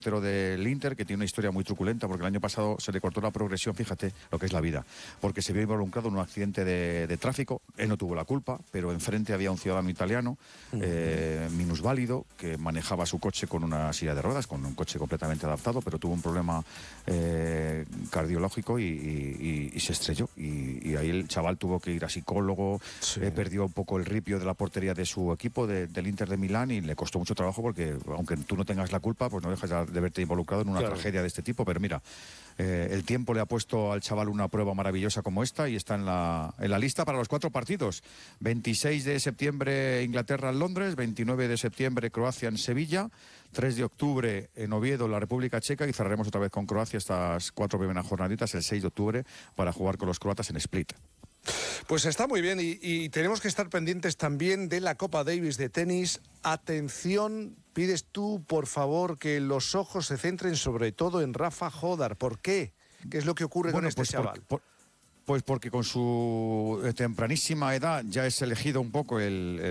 del Inter, que tiene una historia muy truculenta, porque el año pasado se le cortó la progresión, fíjate lo que es la vida, porque se vio involucrado en un accidente de tráfico. Él no tuvo la culpa, pero enfrente había un ciudadano italiano, minusválido, que manejaba su coche con una silla de ruedas, con un coche completamente adaptado, pero tuvo un problema cardiológico y se estrelló. Y ahí el chaval tuvo que ir a psicólogo, perdió un poco el ripio de la portería de su equipo, del Inter de Milán, y le costó mucho trabajo, porque aunque tú no tengas la culpa, pues no dejas de verte involucrado en una tragedia de este tipo. Pero mira, el tiempo le ha puesto al chaval una prueba maravillosa como esta, y está en la lista para los 4 partidos. 26 de septiembre Inglaterra en Londres, 29 de septiembre Croacia en Sevilla, 3 de octubre en Oviedo, la República Checa, y cerraremos otra vez con Croacia estas 4 primeras jornaditas el 6 de octubre para jugar con los croatas en Split. Pues está muy bien, y tenemos que estar pendientes también de la Copa Davis de tenis. Atención, pides tú, por favor, que los ojos se centren sobre todo en Rafa Jódar. ¿Por qué? ¿Qué es lo que ocurre con este chaval? Pues porque con su tempranísima edad ya es elegido un poco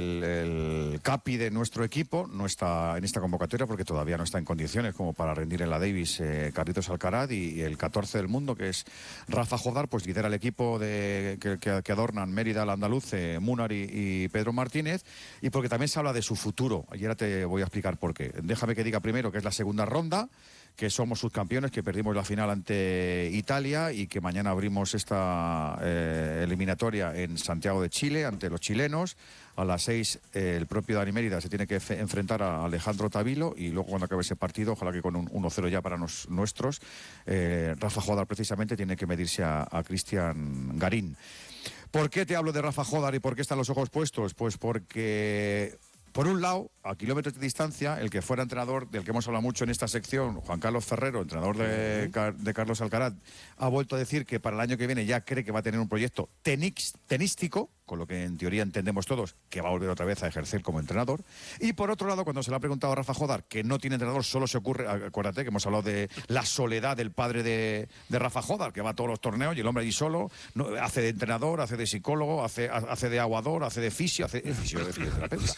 el capi de nuestro equipo. No está en esta convocatoria porque todavía no está en condiciones como para rendir en la Davis Carlitos Alcaraz, y el 14 del mundo, que es Rafa Jódar, pues lidera el equipo que adornan Mérida, el andaluz, Munar y Pedro Martínez, y porque también se habla de su futuro. Y ahora te voy a explicar por qué. Déjame que diga primero que es la segunda ronda, que somos subcampeones, que perdimos la final ante Italia, y que mañana abrimos esta eliminatoria en Santiago de Chile ante los chilenos. A las 6 el propio Dani Mérida se tiene que enfrentar a Alejandro Tavilo, y luego cuando acabe ese partido, ojalá que con un 1-0 ya para nuestros, Rafa Jódar precisamente tiene que medirse a Cristian Garín. ¿Por qué te hablo de Rafa Jódar y por qué están los ojos puestos? Pues porque, por un lado, a kilómetros de distancia, el que fuera entrenador, del que hemos hablado mucho en esta sección, Juan Carlos Ferrero, entrenador de Carlos Alcaraz, ha vuelto a decir que para el año que viene ya cree que va a tener un proyecto tenístico, con lo que en teoría entendemos todos que va a volver otra vez a ejercer como entrenador. Y por otro lado, cuando se le ha preguntado a Rafa Jódar, que no tiene entrenador, solo se ocurre, acuérdate que hemos hablado de la soledad del padre de Rafa Jódar, que va a todos los torneos y el hombre allí solo, no, hace de entrenador, hace de psicólogo, hace de aguador, hace de fisio, hace de fisioterapeuta.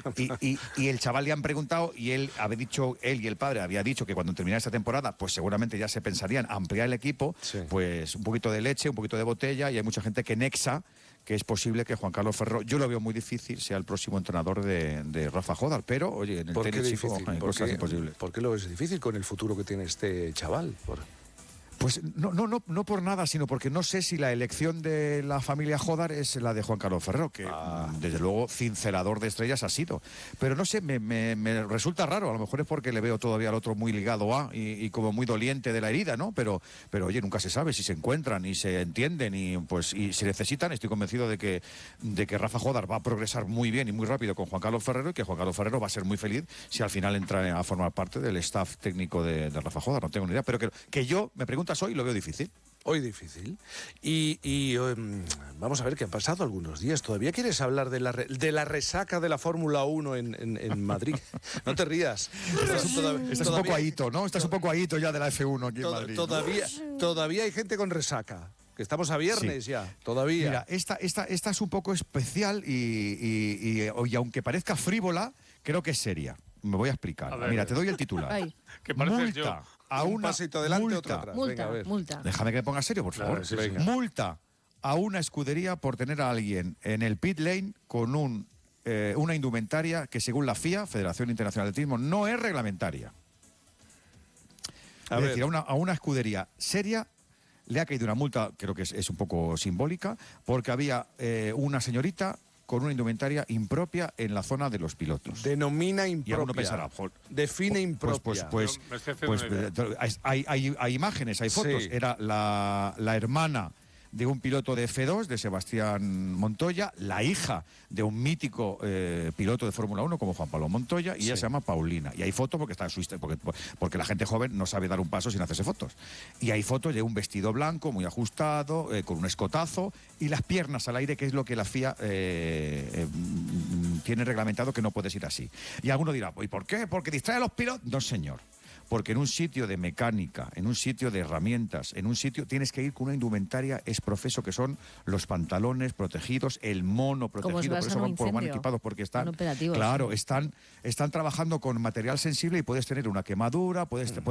Y el chaval le han preguntado, y él y el padre había dicho que cuando terminara esta temporada, pues seguramente ya se pensarían ampliar el equipo, pues un poquito de leche, un poquito de botella, y hay mucha gente que nexa que es posible que Juan Carlos Ferrero, yo lo veo muy difícil, sea el próximo entrenador de Rafa Jódar, pero oye, en el tenis hay cosas imposibles. ¿Por qué lo ves difícil con el futuro que tiene este chaval? Pues no por nada, sino porque no sé si la elección de la familia Jódar es la de Juan Carlos Ferrero, que desde luego cincelador de estrellas ha sido. Pero no sé, me resulta raro, a lo mejor es porque le veo todavía al otro muy ligado y como muy doliente de la herida, ¿no? Pero oye, nunca se sabe si se encuentran y se entienden y se necesitan. Estoy convencido de que Rafa Jódar va a progresar muy bien y muy rápido con Juan Carlos Ferrero, y que Juan Carlos Ferrero va a ser muy feliz si al final entra a formar parte del staff técnico de Rafa Jódar. No tengo ni idea, pero que yo me pregunto hoy lo veo difícil. Hoy difícil. Y vamos a ver, que han pasado algunos días. ¿Todavía quieres hablar de la resaca de la Fórmula 1 en Madrid? No te rías. Estás un poco ahito, ¿no? Estás un poco ahito ya de la F1 aquí en Madrid. Todavía hay gente con resaca. Que estamos a viernes ya, todavía. Mira, esta es un poco especial y aunque parezca frívola, creo que es seria. Me voy a explicar. Mira, te doy el titular. Ay. Que pareces yo. A un pasito adelante, otro atrás. Multa. Déjame que me ponga serio, por favor. Claro, sí, multa a una escudería por tener a alguien en el pit lane con una indumentaria que, según la FIA, Federación Internacional de Atletismo, no es reglamentaria. Es decir, a una escudería seria le ha caído una multa, creo que es un poco simbólica, porque había una señorita con una indumentaria impropia en la zona de los pilotos. Denomina impropia. Y uno pensará, define impropia. Pues hay imágenes, hay fotos. Sí. Era la hermana de un piloto de F2, de Sebastián Montoya, la hija de un mítico piloto de Fórmula 1 como Juan Pablo Montoya, y ella se llama Paulina. Y hay fotos porque está porque la gente joven no sabe dar un paso sin hacerse fotos. Y hay fotos de un vestido blanco muy ajustado, con un escotazo y las piernas al aire, que es lo que la FIA tiene reglamentado, que no puedes ir así. Y alguno dirá, ¿y por qué? ¿Porque distrae a los pilotos? No, señor. porque en un sitio de mecánica, en un sitio de herramientas, en un sitio tienes que ir con una indumentaria exprofeso, que son los pantalones protegidos, el mono protegido, por eso van equipados, porque están, claro, están trabajando con material sensible y puedes tener una quemadura, puedes